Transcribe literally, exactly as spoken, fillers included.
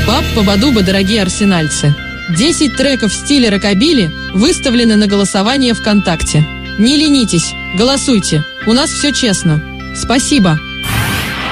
Баб-ба-бадуба, дорогие арсенальцы. десять треков в стиле рокобили выставлены на голосование ВКонтакте. Не ленитесь, голосуйте. У нас все честно. Спасибо.